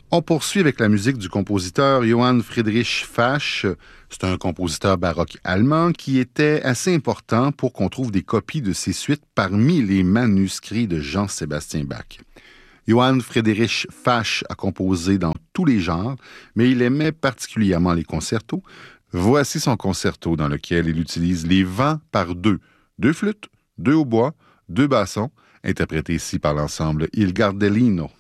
On poursuit avec la musique du compositeur Johann Friedrich Fasch. C'est un compositeur baroque allemand qui était assez important pour qu'on trouve des copies de ses suites parmi les manuscrits de Jean-Sébastien Bach. Johann Friedrich Fasch a composé dans tous les genres, mais il aimait particulièrement les concertos. Voici son concerto dans lequel il utilise les vents par deux flûtes, deux hautbois, deux bassons, interprétés ici par l'ensemble Il Gardellino.